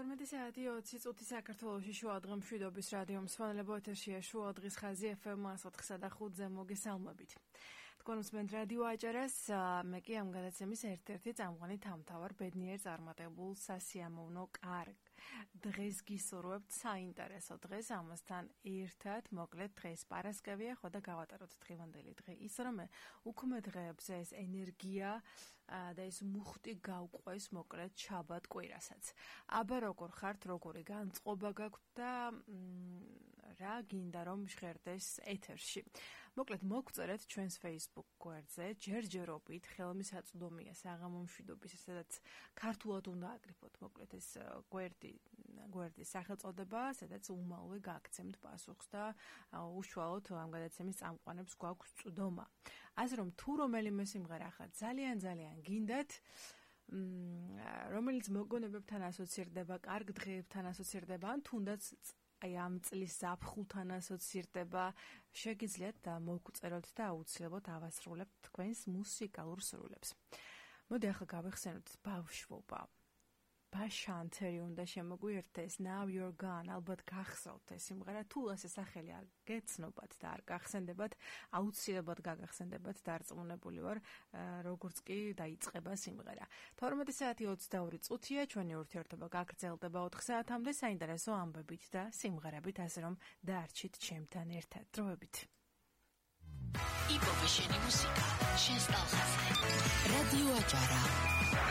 12 საათი 20 წუთი საქართველოში შუადღე მშვიდობის რადიო მსმენელებო ეთერშია შუადღის ხაზი FM 104.5-ზე მოგესალმებით. თქვენ უსმენთ რადიო აჭარას, მე კი ამ გადაცემის ერთ-ერთი წამყვანი თავმთავარ ბედნიერ წარმატებულ სასიამოვნო კარგ. დღეს გისურვებთ საინტერესო დღეს ამასთან ერთად, მოკლედ დღეს პარასკევია, ხო და გავატაროთ დღევანდელი დღე. ის რომ უქმე დღეებზე ეს ენერგია და ეს მუხტი გავყვეს მოკლედ შაბათ კვირასაც. აბა როგორ ხართ, როგორი განწყობა გაქვთ და რა გინდა რომ ჟღერდეს ეთერში. მოკლედ მოგწერეთ ჩვენს Facebook გვერდზე, ჯერჯერობით ხელმისაწვდომია საღამო მშვიდობის, სადაც ქართულად უნდა აკრიფოთ მოკლედ ეს გვერდის სახელწოდება, სადაც უმალვე გაგცემთ პასუხს და უშუალოდ ამ გადაცემის წამყვანებს გვაქვს წვდომა. ასე რომ თუ რომელიმე სიმღერა ახლა ძალიან გინდათ, რომელიც მოგონებებთან ასოცირდება, კარგ დღეებთან ასოცირდება, ან თუნდაც აი ამ წლის ზაფხულთან ასოცირდება, შეგიძლიათ და მოგწეროთ და აუცილებლად ავასრულებთ თქვენს მუსიკალურ სრულებს. მოდი ახლა გავეხსენოთ ბავშვობა. ბაშანთერი უნდა შემოგვიერთდეს Now You're Gone, ალბათ გახსოვთ ეს სიმღერა, თუ ასე სახელი არ გეცნობათ და არ გახსენდებათ, აუცილებლად გაგახსენდებათ, დარწმუნებული ვარ, როგორც კი დაიწყება სიმღერა. 12 საათი 22 წუთია, ჩვენი ურთიერთობა გაგრძელდება 4 საათამდე საინტერესო ამბებით და სიმღერებით, ასე რომ დარჩით ჩემთან ერთად. დროებით. იპოვე შენი მუსიკა, შენს ტალღაზე. რადიო აჭარა.